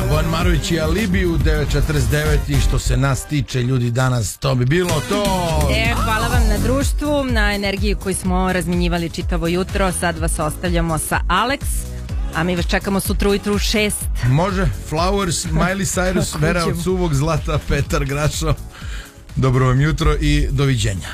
Bojan Marović i Alibi u 9.49 i što se nas tiče ljudi danas to bi bilo to. Hvala vam na društvu, na energiji koju smo razminjivali čitavo jutro. Sad vas ostavljamo sa Alex, a mi vas čekamo sutra ujutru u 6. Može, Flowers, Miley Cyrus, Vera od suvog zlata, Petar Grašo. Dobro vam jutro i doviđenja.